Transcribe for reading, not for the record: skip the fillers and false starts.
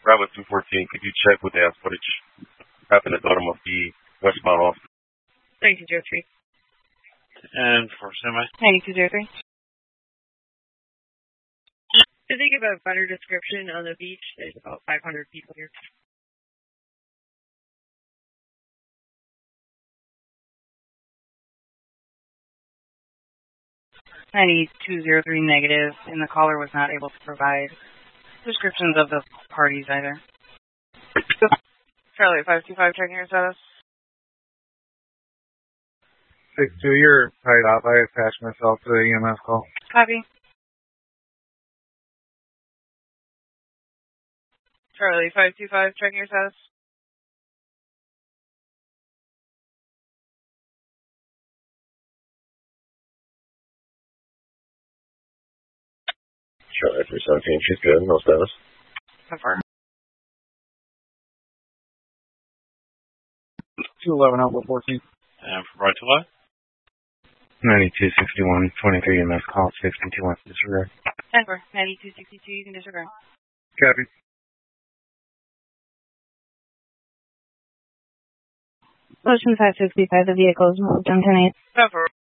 Bravo 214, could you check with the ass footage happened at the bottom of the westbound off? 9203. And for semi? 9203. To think of a better description on the beach, there's about 500 people here. (9203) negative, and the caller was not able to provide descriptions of the parties either. Charlie 525, checking your status. 6-2, you're tied up. I attached myself to the EMS call. Copy. Charlie 525, checking your status. Charlie 317, she's good, no status. Confirm. 211 Alpha 14. And for right to left? 9261, 23 EMS call, 621 disregard. Denver 9262, you can disregard. Copy. Ocean 565, the vehicle is moved on 10-8. Confirm.